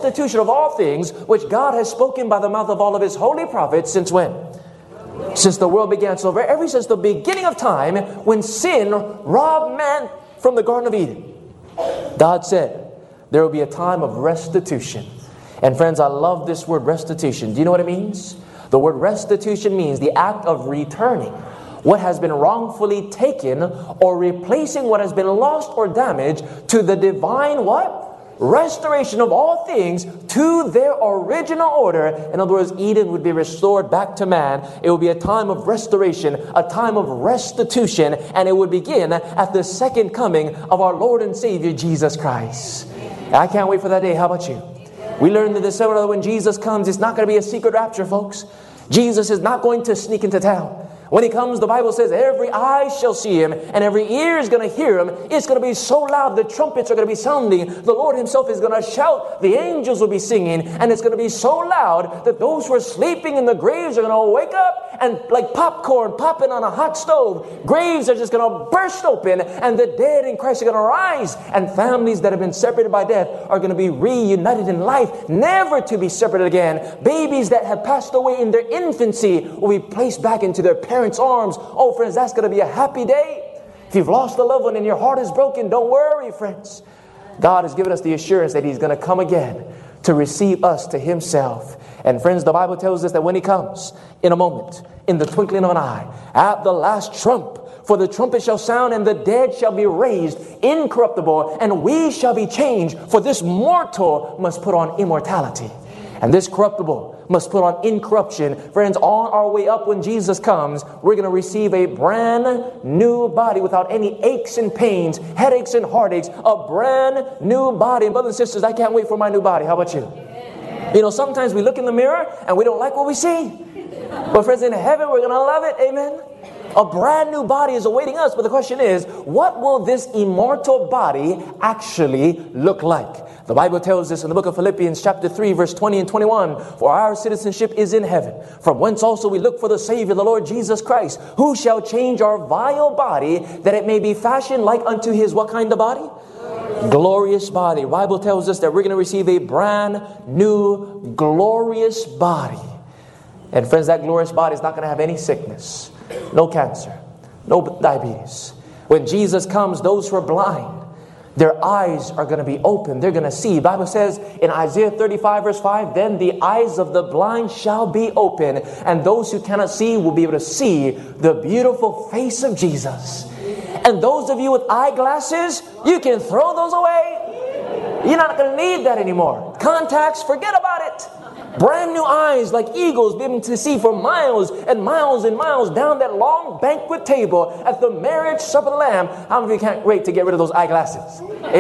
restitution of all things, which God has spoken by the mouth of all of his holy prophets, since when? Since the world began. So ever since the beginning of time, when sin robbed man from the Garden of Eden, God said there will be a time of restitution. And friends, I love this word restitution. Do you know what it means? The word restitution means the act of returning what has been wrongfully taken, or replacing what has been lost or damaged, to the divine what? Restoration of all things to their original order. In other words, Eden would be restored back to man. It would be a time of restoration, a time of restitution, and it would begin at the second coming of our Lord and Savior, Jesus Christ. I can't wait for that day. How about you? We learned in December that when Jesus comes, it's not going to be a secret rapture, folks. Jesus is not going to sneak into town. When he comes, the Bible says every eye shall see him and every ear is going to hear him. It's going to be so loud, the trumpets are going to be sounding. The Lord himself is going to shout. The angels will be singing. And it's going to be so loud that those who are sleeping in the graves are going to wake up, and like popcorn popping on a hot stove, graves are just going to burst open, and the dead in Christ are going to rise. And families that have been separated by death are going to be reunited in life, never to be separated again. Babies that have passed away in their infancy will be placed back into their parents' arms. Oh, friends, that's going to be a happy day. If you've lost a loved one and your heart is broken, don't worry, friends. God has given us the assurance that he's going to come again to receive us to himself. And friends, the Bible tells us that when he comes, in a moment, in the twinkling of an eye, at the last trump, for the trumpet shall sound, and the dead shall be raised incorruptible, and we shall be changed. For this mortal must put on immortality, and this corruptible must put on incorruption. Friends, on our way up when Jesus comes, we're going to receive a brand new body without any aches and pains, headaches and heartaches, a brand new body. And brothers and sisters, I can't wait for my new body. How about you? You know, sometimes we look in the mirror and we don't like what we see. But friends, in heaven, we're going to love it. Amen. A brand new body is awaiting us. But the question is, what will this immortal body actually look like? The Bible tells us in the book of Philippians chapter 3, verse 20 and 21, for our citizenship is in heaven, from whence also we look for the Savior, the Lord Jesus Christ, who shall change our vile body, that it may be fashioned like unto his what kind of body? Glorious body. The Bible tells us that we're going to receive a brand new glorious body. And friends, that glorious body is not going to have any sickness, no cancer, no diabetes. When Jesus comes, those who are blind, their eyes are going to be open. They're going to see. The Bible says in Isaiah 35 verse 5, then the eyes of the blind shall be open, and those who cannot see will be able to see the beautiful face of Jesus. And those of you with eyeglasses, you can throw those away. You're not going to need that anymore. Contacts, forget about it. Brand new eyes like eagles, be able to see for miles and miles and miles down that long banquet table at the marriage supper of the Lamb. How many of you can't wait to get rid of those eyeglasses?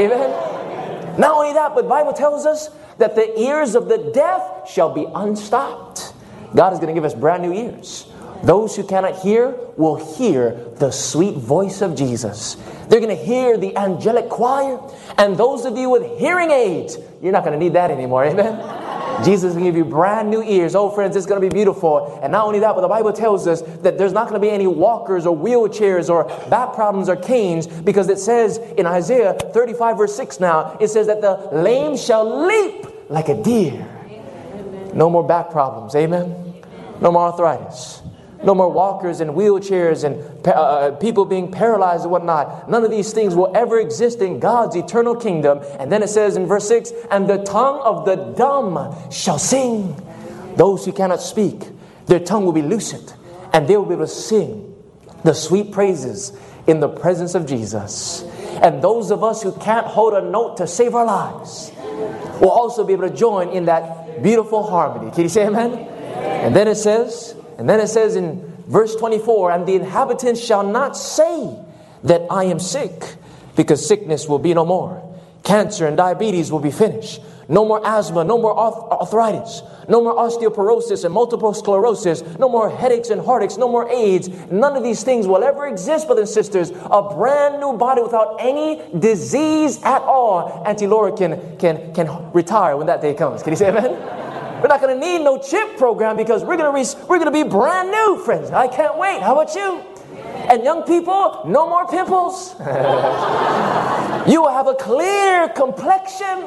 Amen. Not only that, but the Bible tells us that the ears of the deaf shall be unstopped. God is going to give us brand new ears. Those who cannot hear will hear the sweet voice of Jesus. They're going to hear the angelic choir. And those of you with hearing aids, you're not going to need that anymore. Amen. Jesus is going to give you brand new ears. Oh, friends, it's going to be beautiful. And not only that, but the Bible tells us that there's not going to be any walkers or wheelchairs or back problems or canes, because it says in Isaiah 35 verse 6 now, it says that the lame shall leap like a deer. No more back problems. Amen. No more arthritis. No more walkers and wheelchairs and people being paralyzed and whatnot. None of these things will ever exist in God's eternal kingdom. And then it says in verse 6, and the tongue of the dumb shall sing. Those who cannot speak, their tongue will be loosened, and they will be able to sing the sweet praises in the presence of Jesus. And those of us who can't hold a note to save our lives will also be able to join in that beautiful harmony. Can you say amen? And then it says in verse 24, and the inhabitants shall not say that I am sick, because sickness will be no more. Cancer and diabetes will be finished. No more asthma, no more arthritis, no more osteoporosis and multiple sclerosis, no more headaches and heartaches, no more AIDS. None of these things will ever exist, brothers and sisters. A brand new body without any disease at all. Auntie Laura can retire when that day comes. Can you say amen? We're not going to need no chip program, because we're going to be brand new, friends. I can't wait. How about you? And young people, no more pimples. You will have a clear complexion.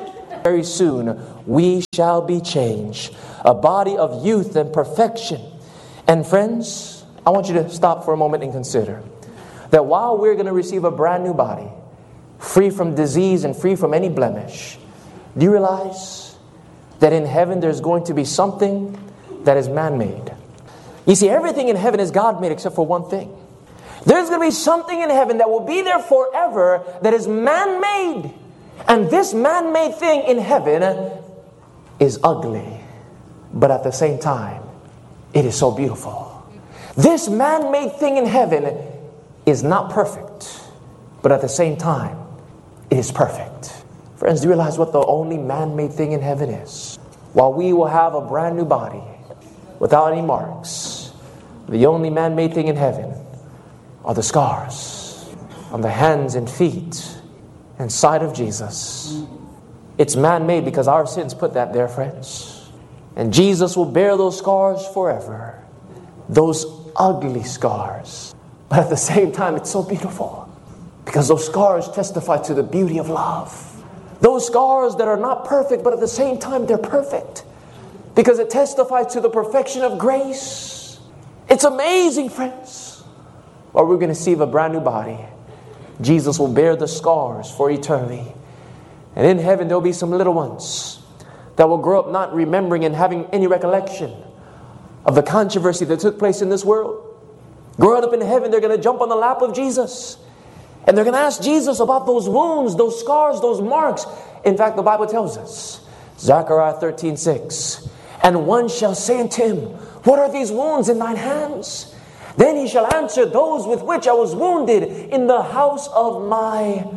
very soon we shall be changed. A body of youth and perfection. And friends, I want you to stop for a moment and consider that while we're going to receive a brand new body, free from disease and free from any blemish, do you realize that in heaven there's going to be something that is man-made? You see, everything in heaven is God-made except for one thing. There's going to be something in heaven that will be there forever that is man-made. And this man-made thing in heaven is ugly. But at the same time, it is so beautiful. This man-made thing in heaven is not perfect. But at the same time, it is perfect. Friends, do you realize what the only man-made thing in heaven is? While we will have a brand new body without any marks, the only man-made thing in heaven are the scars on the hands and feet and side of Jesus. It's man-made because our sins put that there, friends. And Jesus will bear those scars forever. Those ugly scars. But at the same time, it's so beautiful. Because those scars testify to the beauty of love. Those scars that are not perfect, but at the same time, they're perfect. Because it testifies to the perfection of grace. It's amazing, friends. Or we're going to receive a brand new body. Jesus will bear the scars for eternity. And in heaven, there'll be some little ones that will grow up not remembering and having any recollection of the controversy that took place in this world. Growing up in heaven, they're going to jump on the lap of Jesus. And they're going to ask Jesus about those wounds, those scars, those marks. In fact, the Bible tells us, Zechariah 13:6, and one shall say unto him, what are these wounds in thine hands? Then he shall answer, those with which I was wounded in the house of my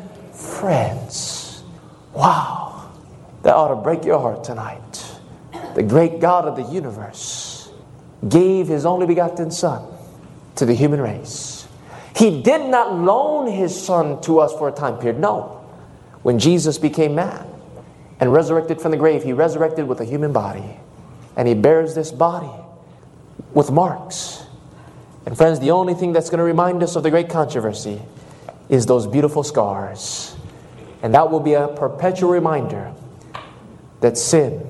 friends. Wow. That ought to break your heart tonight. The great God of the universe gave His only begotten Son to the human race. He did not loan His Son to us for a time period. No. When Jesus became man and resurrected from the grave, He resurrected with a human body. And He bears this body with marks. And friends, the only thing that's going to remind us of the great controversy is those beautiful scars. And that will be a perpetual reminder that sin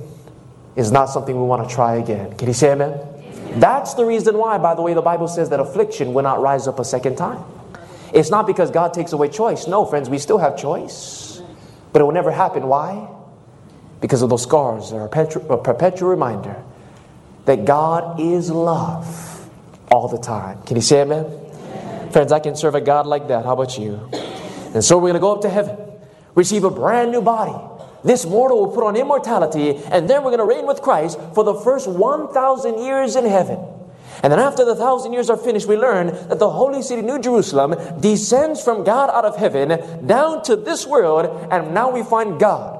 is not something we want to try again. Can you say amen? Amen? That's the reason why, by the way, the Bible says that affliction will not rise up a second time. It's not because God takes away choice. No, friends, we still have choice. But it will never happen. Why? Because of those scars are a perpetual reminder that God is love all the time. Can you say amen? Amen? Friends, I can serve a God like that. How about you? And so we're going to go up to heaven, receive a brand new body. This mortal will put on immortality, and then we're going to reign with Christ for the first 1,000 years in heaven. And then after the 1,000 years are finished, we learn that the holy city, New Jerusalem, descends from God out of heaven down to this world, and now we find God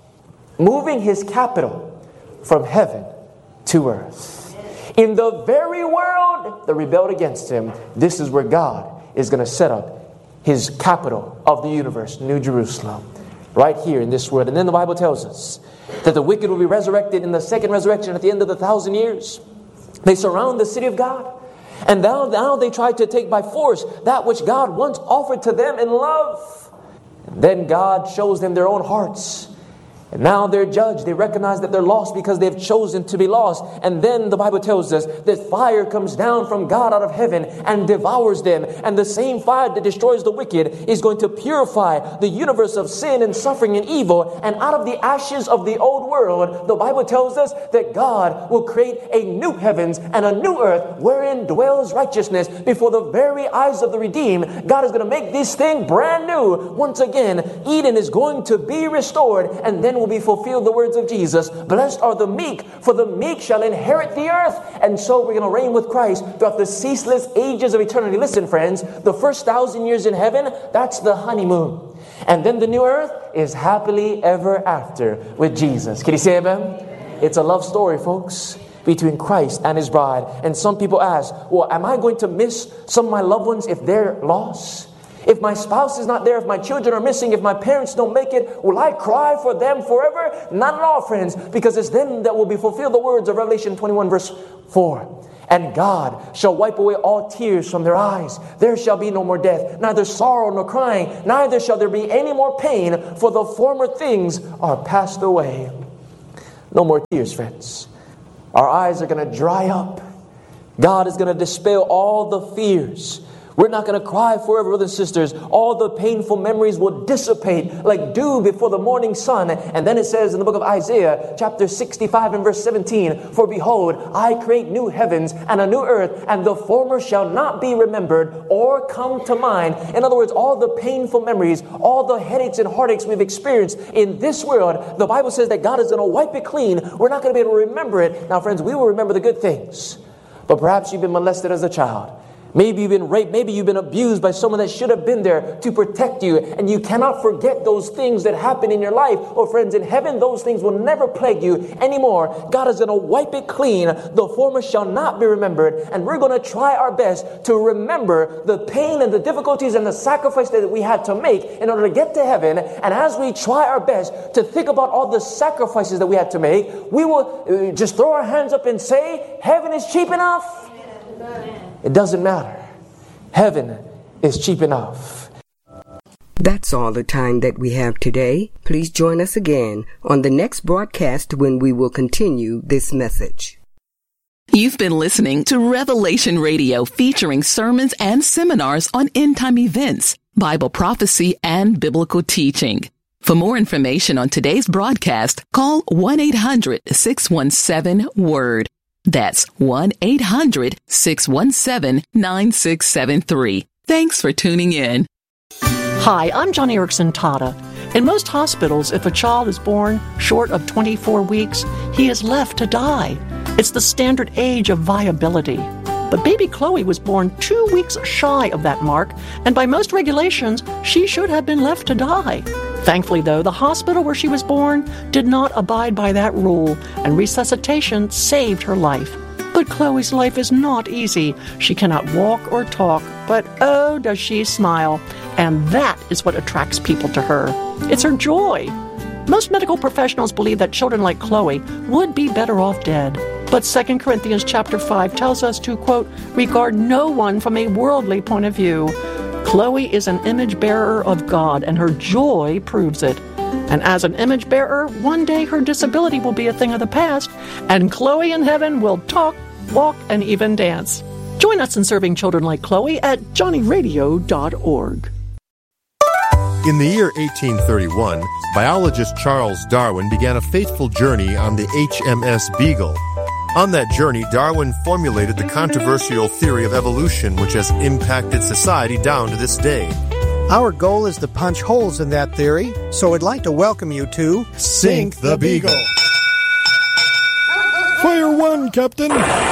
moving His capital from heaven to earth. In the very world that rebelled against Him, this is where God is going to set up His capital of the universe, New Jerusalem, right here in this world. And then the Bible tells us that the wicked will be resurrected in the second resurrection at the end of the 1,000 years. They surround the city of God. And now they try to take by force that which God once offered to them in love. And then God shows them their own hearts. And now they're judged. They recognize that they're lost because they've chosen to be lost. And then the Bible tells us that fire comes down from God out of heaven and devours them. And the same fire that destroys the wicked is going to purify the universe of sin and suffering and evil. And out of the ashes of the old world, the Bible tells us that God will create a new heavens and a new earth wherein dwells righteousness before the very eyes of the redeemed. God is going to make this thing brand new. Once again, Eden is going to be restored, and then will be fulfilled the words of Jesus. Blessed are the meek, for the meek shall inherit the earth. And so we're going to reign with Christ throughout the ceaseless ages of eternity. Listen, friends, the first 1,000 years in heaven, that's the honeymoon. And then the new earth is happily ever after with Jesus. Can you say amen? It's a love story, folks, between Christ and His bride. And some people ask, well, am I going to miss some of my loved ones if they're lost? If my spouse is not there, if my children are missing, if my parents don't make it, will I cry for them forever? Not at all, friends, because it's them that will be fulfilled the words of Revelation 21 verse 4. And God shall wipe away all tears from their eyes. There shall be no more death, neither sorrow nor crying, neither shall there be any more pain, for the former things are passed away. No more tears, friends. Our eyes are going to dry up. God is going to dispel all the fears. We're not going to cry forever, brothers and sisters. All the painful memories will dissipate like dew before the morning sun. And then it says in the book of Isaiah, chapter 65 and verse 17, For behold, I create new heavens and a new earth, and the former shall not be remembered or come to mind. In other words, all the painful memories, all the headaches and heartaches we've experienced in this world, the Bible says that God is going to wipe it clean. We're not going to be able to remember it. Now, friends, we will remember the good things. But perhaps you've been molested as a child. Maybe you've been raped. Maybe you've been abused by someone that should have been there to protect you. And you cannot forget those things that happen in your life. Oh, friends, in heaven, those things will never plague you anymore. God is going to wipe it clean. The former shall not be remembered. And we're going to try our best to remember the pain and the difficulties and the sacrifice that we had to make in order to get to heaven. And as we try our best to think about all the sacrifices that we had to make, we will just throw our hands up and say, heaven is cheap enough. It doesn't matter. Heaven is cheap enough. That's all the time that we have today. Please join us again on the next broadcast when we will continue this message. You've been listening to Revelation Radio, featuring sermons and seminars on end-time events, Bible prophecy, and biblical teaching. For more information on today's broadcast, call 1-800-617-WORD. That's 1-800-617-9673. Thanks for tuning in. Hi, I'm John Erickson Tata. In most hospitals, if a child is born short of 24 weeks, he is left to die. It's the standard age of viability. But baby Chloe was born 2 weeks shy of that mark, and by most regulations, she should have been left to die. Thankfully, though, the hospital where she was born did not abide by that rule, and resuscitation saved her life. But Chloe's life is not easy. She cannot walk or talk, but oh, does she smile. And that is what attracts people to her. It's her joy. Most medical professionals believe that children like Chloe would be better off dead. But 2 Corinthians chapter 5 tells us to, quote, regard no one from a worldly point of view. Chloe is an image bearer of God, and her joy proves it. And as an image bearer, one day her disability will be a thing of the past, and Chloe in heaven will talk, walk, and even dance. Join us in serving children like Chloe at johnnyradio.org. In the year 1831, biologist Charles Darwin began a fateful journey on the HMS Beagle. On that journey, Darwin formulated the controversial theory of evolution, which has impacted society down to this day. Our goal is to punch holes in that theory, so I'd like to welcome you to Sink the Beagle. Fire one, Captain.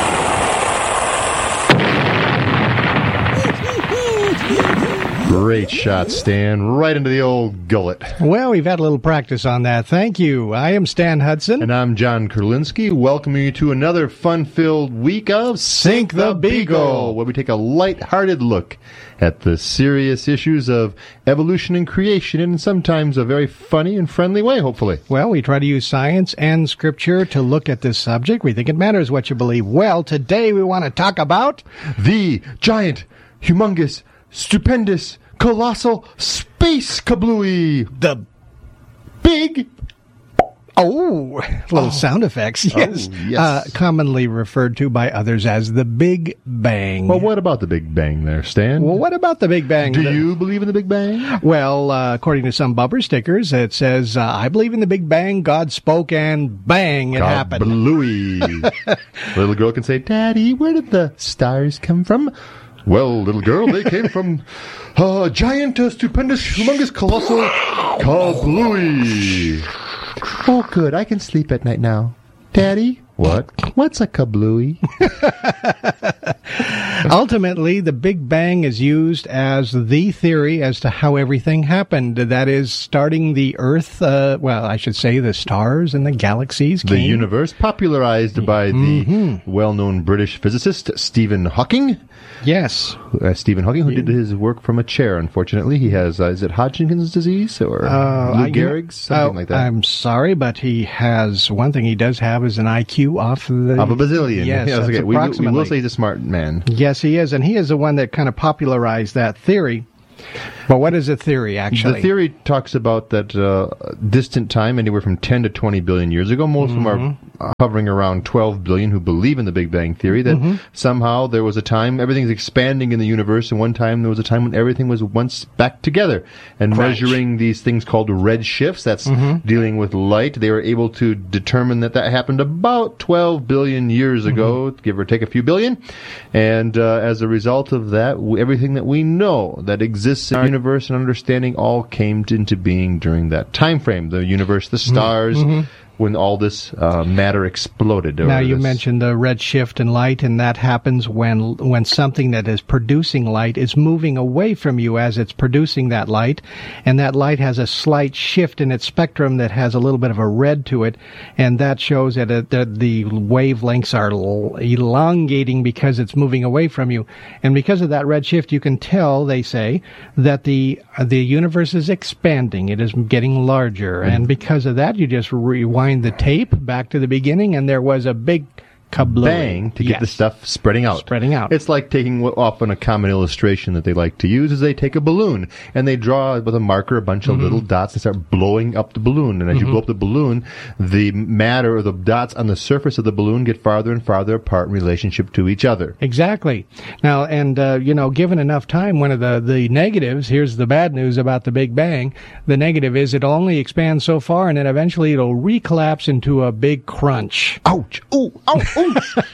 Great shot, Stan. Right into the old gullet. Well, we've had a little practice on that. Thank you. I am Stan Hudson. And I'm John Kurlinski, welcoming you to another fun-filled week of Sink the Beagle, where we take a light-hearted look at the serious issues of evolution and creation in sometimes a very funny and friendly way, hopefully. Well, we try to use science and scripture to look at this subject. We think it matters what you believe. Well, today we want to talk about the giant, humongous, stupendous, colossal space kablooey. The big... Oh, little sound effects. Yes. Oh, yes. Commonly referred to by others as the Big Bang. Well, what about the Big Bang there, Stan? Well, what about the Big Bang? Do you believe in the Big Bang? Well, according to some bumper stickers, it says, I believe in the Big Bang, God spoke, and bang, it happened. Kablooey. Little girl can say, Daddy, where did the stars come from? Well, little girl, they came from a giant, stupendous, humongous, colossal kablooey. Oh, good. I can sleep at night now. Daddy? What? What's a kablooey? Ultimately, the Big Bang is used as the theory as to how everything happened. That is, starting the Earth, I should say the stars and the galaxies The came. universe, popularized by the well-known British physicist Stephen Hawking. Yes. Stephen Hawking, who did his work from a chair, unfortunately. He has, is it Hodgkin's disease or Lou Gehrig's? Something like that. I'm sorry, but he has, one thing he does have is an IQ off Of a bazillion. Yes, Yeah, that's okay. We approximately. will say he's a smart man. Yes, he is, and he is the one that kind of popularized that theory. But what is a theory, actually? The theory talks about that distant time, anywhere from 10 to 20 billion years ago. Most of them are hovering around 12 billion who believe in the Big Bang Theory, that somehow there was a time, everything's expanding in the universe, and one time there was a time when everything was once back together. And measuring these things called red shifts, that's dealing with light, they were able to determine that happened about 12 billion years ago, give or take a few billion. And as a result of that, everything that we know that exists in our universe and understanding all came into being during that time frame. The universe, the stars, when all this matter exploded. Now, you mentioned the red shift in light, and that happens when something that is producing light is moving away from you as it's producing that light, and that light has a slight shift in its spectrum that has a little bit of a red to it, and that shows that the wavelengths are elongating because it's moving away from you. And because of that red shift, you can tell, they say, that the universe is expanding. It is getting larger, and because of that, you just rewind the tape back to the beginning, and there was a big kablooey. Bang to get the stuff spreading out. It's like taking what often a common illustration that they like to use is they take a balloon and they draw with a marker a bunch of little dots and start blowing up the balloon. And as you blow up the balloon, the matter or the dots on the surface of the balloon get farther and farther apart in relationship to each other. Exactly. Now, and given enough time, one of the negatives, here's the bad news about the Big Bang, the negative is it'll only expand so far, and then eventually it'll recollapse into a big crunch. Ouch! Ooh! Ow! Ooh!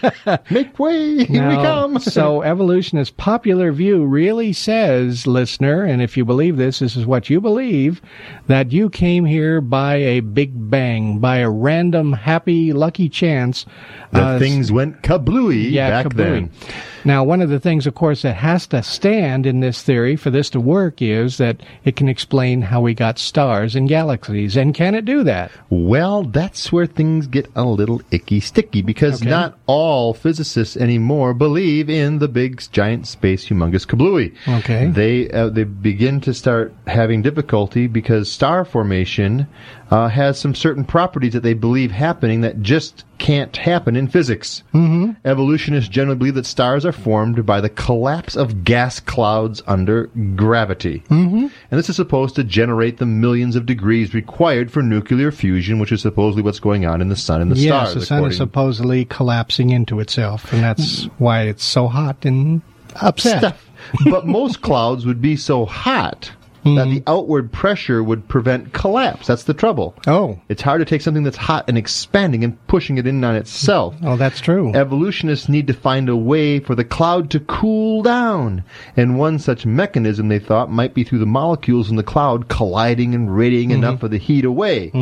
Make way! Here we come! So evolutionist popular view really says, listener, and if you believe this is what you believe, that you came here by a big bang, by a random, happy, lucky chance. That things went kablooey back then. Now, one of the things, of course, that has to stand in this theory for this to work is that it can explain how we got stars and galaxies. And can it do that? Well, that's where things get a little icky-sticky, because not all physicists anymore believe in the big, giant, space, humongous kablooey. Okay. They begin to start having difficulty because star formation has some certain properties that they believe happening that just can't happen in physics. Evolutionists generally believe that stars are formed by the collapse of gas clouds under gravity. And this is supposed to generate the millions of degrees required for nuclear fusion, which is supposedly what's going on in the sun and the stars. Yes, the sun is supposedly collapsing into itself, and that's why it's so hot and upset. But most clouds would be so hot that the outward pressure would prevent collapse. That's the trouble. It's hard to take something that's hot and expanding and pushing it in on itself. That's true. Evolutionists need to find a way for the cloud to cool down. And one such mechanism, they thought, might be through the molecules in the cloud colliding and radiating enough of the heat away.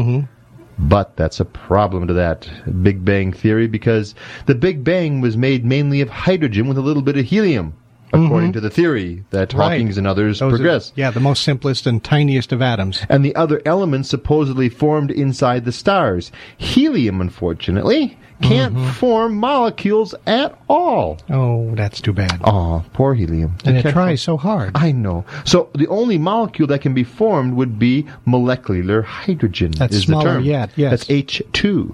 But that's a problem to that Big Bang theory, because the Big Bang was made mainly of hydrogen with a little bit of helium, according to the theory that Hawking's and others progressed. The most simplest and tiniest of atoms. And the other elements supposedly formed inside the stars. Helium, unfortunately, can't form molecules at all. Oh, that's too bad. Oh, poor helium. And it tries so hard. I know. So the only molecule that can be formed would be molecular hydrogen. That's is smaller the term. yet, yes. That's H2.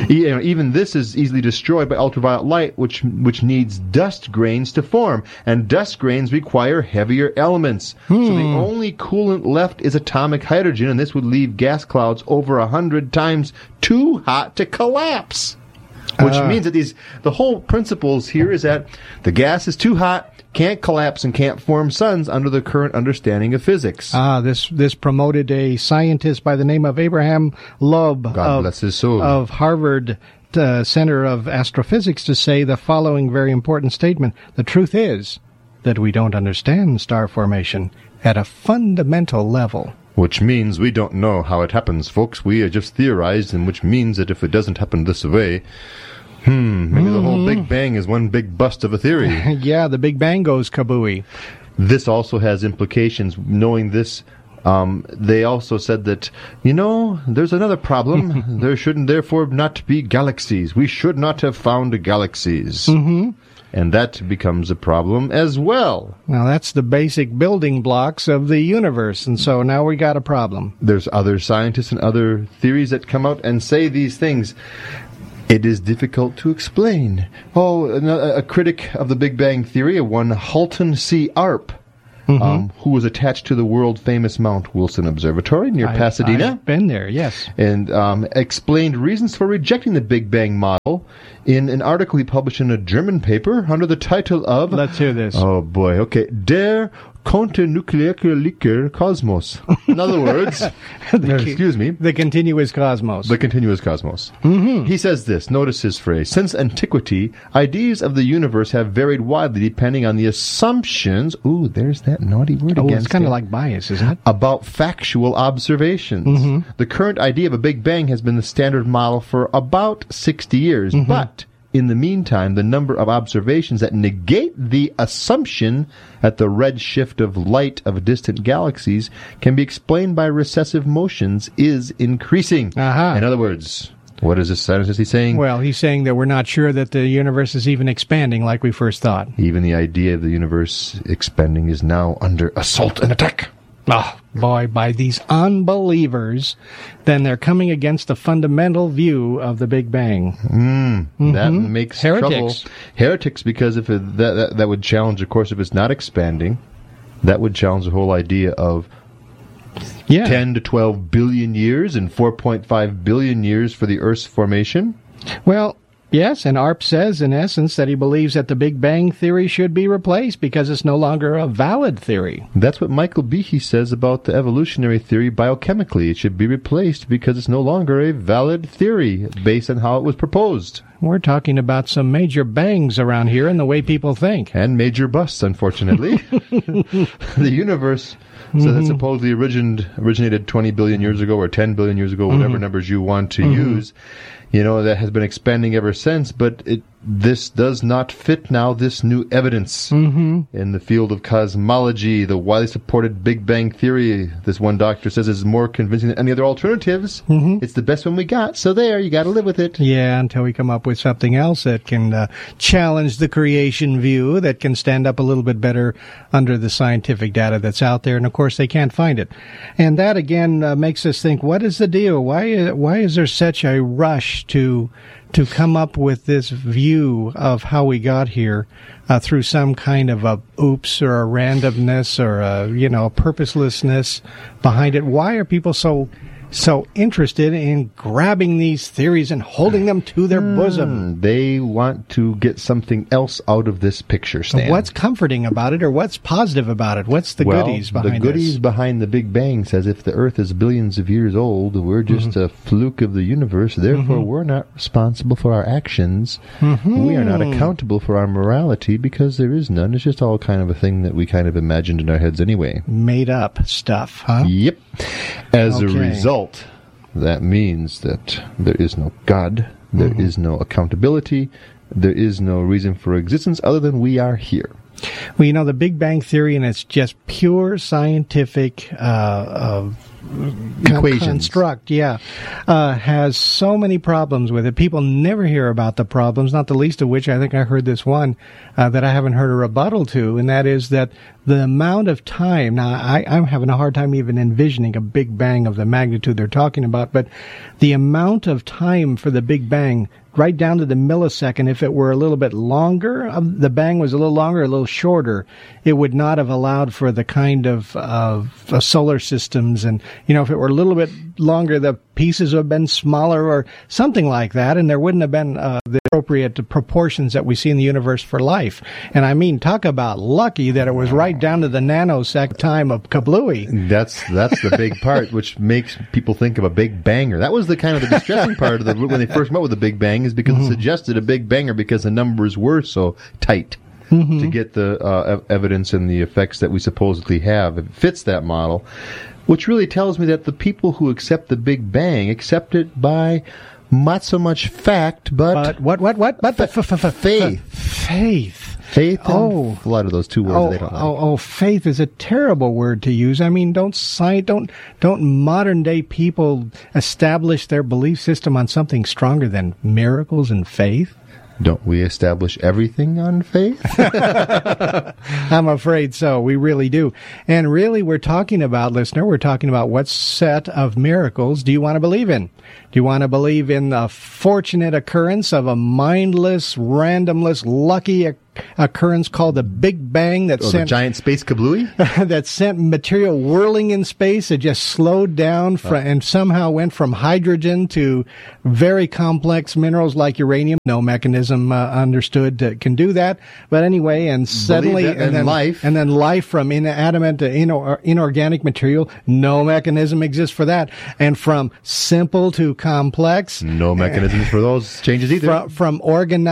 Even this is easily destroyed by ultraviolet light, which needs dust grains to form, and dust grains require heavier elements. So the only coolant left is atomic hydrogen, and this would leave gas clouds over 100 times too hot to collapse. Which means that the whole principles here is that the gas is too hot, can't collapse, and can't form suns under the current understanding of physics. This promoted a scientist by the name of Abraham Loeb bless his soul. Of Harvard Center of Astrophysics to say the following very important statement. The truth is that we don't understand star formation at a fundamental level. Which means we don't know how it happens, folks. We are just theorized, and which means that if it doesn't happen this way, Maybe the whole Big Bang is one big bust of a theory. Yeah, the Big Bang goes kabooey. This also has implications. Knowing this, they also said that, there's another problem. There shouldn't therefore not be galaxies. We should not have found galaxies. Mm-hmm. And that becomes a problem as well. Now, that's the basic building blocks of the universe, and so now we got a problem. There's other scientists and other theories that come out and say these things. It is difficult to explain. A critic of the Big Bang Theory, one Halton C. Arp, who was attached to the world-famous Mount Wilson Observatory near Pasadena. I've been there, yes. And explained reasons for rejecting the Big Bang model in an article he published in a German paper under the title of... Let's hear this. Oh, boy. Okay. Der kontinuierliche Kosmos. In other words, excuse me. The continuous cosmos. The continuous cosmos. Mm-hmm. He says this. Notice his phrase. Since antiquity, ideas of the universe have varied widely depending on the assumptions. Ooh, there's that naughty word again. It's kind of like bias, isn't it? About factual observations. Mm-hmm. The current idea of a Big Bang has been the standard model for about 60 years, but in the meantime, the number of observations that negate the assumption that the red shift of light of distant galaxies can be explained by recessive motions is increasing. In other words, what is this scientist saying? Well, he's saying that we're not sure that the universe is even expanding like we first thought. Even the idea of the universe expanding is now under assault and attack. Oh, boy, by these unbelievers, then they're coming against the fundamental view of the Big Bang. That makes trouble. Heretics, because if that would challenge, of course, if it's not expanding, that would challenge the whole idea of 10 to 12 billion years and 4.5 billion years for the Earth's formation. Well, yes, and Arp says, in essence, that he believes that the Big Bang theory should be replaced because it's no longer a valid theory. That's what Michael Behe says about the evolutionary theory biochemically. It should be replaced because it's no longer a valid theory based on how it was proposed. We're talking about some major bangs around here in the way people think. And major busts, unfortunately. The universe... So that supposedly originated 20 billion years ago or 10 billion years ago, whatever numbers you want to use. That has been expanding ever since, but this does not fit now, this new evidence in the field of cosmology. The widely supported Big Bang theory, this one doctor says, is more convincing than any other alternatives. It's the best one we got, so you got to live with it. Yeah, until we come up with something else that can challenge the creation view, that can stand up a little bit better under the scientific data that's out there, and of course they can't find it. And that again makes us think, what is the deal? Why is there such a rush to come up with this view of how we got here through some kind of a oops or a randomness or a purposelessness behind it? Why are people so interested in grabbing these theories and holding them to their bosom? They want to get something else out of this picture, Stan. What's comforting about it, or what's positive about it? What's the goodies behind it? The goodies behind the Big Bang says if the Earth is billions of years old, we're just a fluke of the universe. Therefore, we're not responsible for our actions. We are not accountable for our morality because there is none. It's just all kind of a thing that we kind of imagined in our heads anyway. Made up stuff, huh? Yep. As a result, that means that there is no God, there is no accountability, there is no reason for existence other than we are here. Well, the Big Bang Theory, and it's just pure scientific equations. Construct, has so many problems with it. People never hear about the problems, not the least of which I think I heard this one that I haven't heard a rebuttal to, and that is that the amount of time, now I'm having a hard time even envisioning a Big Bang of the magnitude they're talking about, but the amount of time for the Big Bang, right down to the millisecond, if it were a little bit longer, the bang was a little longer, a little shorter, it would not have allowed for the kind of solar systems. And, if it were a little bit longer, the pieces would have been smaller or something like that, and there wouldn't have been the appropriate proportions that we see in the universe for life. And I mean, talk about lucky that it was right down to the nanosecond time of kablooey. That's the big part, which makes people think of a big banger. That was the kind of the distressing part of when they first met with the Big Bang, is because it suggested a big banger because the numbers were so tight. To get the evidence and the effects that we supposedly have. It fits that model, which really tells me that the people who accept the Big Bang accept it by not so much fact, but what? faith. Faith. Faith and a lot of those two words they don't like. Faith is a terrible word to use. I mean, don't modern day people establish their belief system on something stronger than miracles and faith? Don't we establish everything on faith? I'm afraid so. We really do. And really, we're talking about what set of miracles do you want to believe in? Do you want to believe in the fortunate occurrence of a mindless, randomless, lucky occurrence called the Big Bang that sent the giant space kablooey that sent material whirling in space? It just slowed down and somehow went from hydrogen to very complex minerals like uranium. No mechanism understood can do that. But anyway, and suddenly, and then life from inanimate to inorganic material. No mechanism exists for that. And from simple to complex, no mechanisms for those changes either. From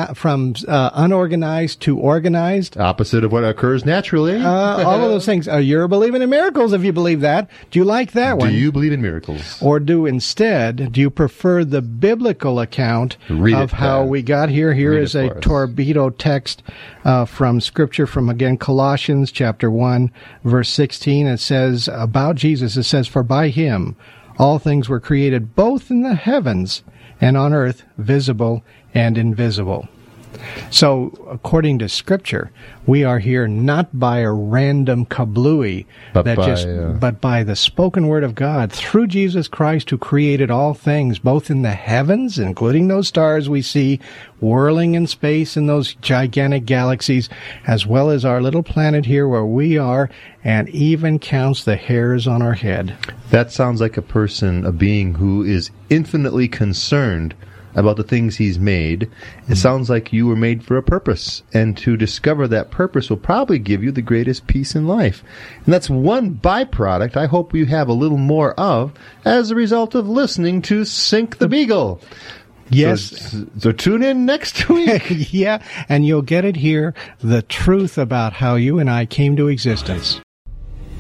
unorganized to organized. Opposite of what occurs naturally. All of those things. You're believing in miracles if you believe that. Do you like that one? Do you believe in miracles? Or do you prefer the biblical account of how we got here? Here is a torpedo text from Scripture from, again, Colossians chapter 1, verse 16. It says about Jesus, it says, "For by him all things were created, both in the heavens and on earth, visible and invisible." So, according to Scripture, we are here not by a random kablooey, but by the spoken word of God through Jesus Christ, who created all things, both in the heavens, including those stars we see whirling in space in those gigantic galaxies, as well as our little planet here where we are, and even counts the hairs on our head. That sounds like a being who is infinitely concerned about the things he's made. It sounds like you were made for a purpose, and to discover that purpose will probably give you the greatest peace in life. And that's one byproduct I hope you have a little more of as a result of listening to Sink the Beagle. Yes. So tune in next week. Yeah, and you'll get it here, the truth about how you and I came to existence.